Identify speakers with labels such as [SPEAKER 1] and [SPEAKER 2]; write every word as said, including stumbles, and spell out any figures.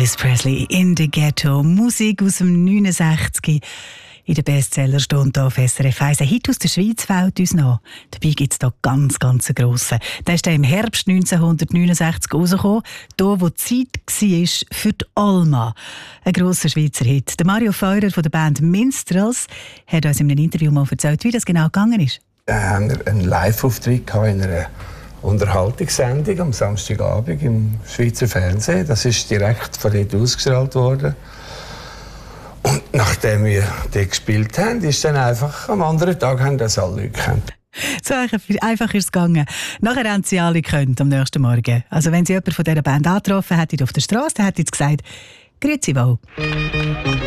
[SPEAKER 1] Elvis Presley in the Ghetto. Musik aus dem neunundsechzig. In der Bestsellerstunde auf S R F eins. Ein Hit aus der Schweiz fällt uns noch. Dabei gibt es da ganz, ganz einen grossen. Der ist im Herbst neunzehnhundertneunundsechzig rausgekommen. Da, wo die Zeit war für die Alma. Ein grosser Schweizer Hit. Der Mario Feurer von der Band Minstrels hat uns in einem Interview mal erzählt, wie das genau gegangen ist.
[SPEAKER 2] Wir haben einen Live-Auftritt in einer Unterhaltungssendung am Samstagabend im Schweizer Fernsehen. Das ist direkt von dort ausgestrahlt worden. Und nachdem wir die gespielt haben, ist dann einfach am anderen Tag haben das alle gekannt.
[SPEAKER 1] So einfach ist es gegangen. Nachher haben sie alle gekannt am nächsten Morgen. Also wenn sie jemanden von dieser Band angetroffen hätten auf der Straße, dann hätten sie gesagt, «Grüezi wohl.»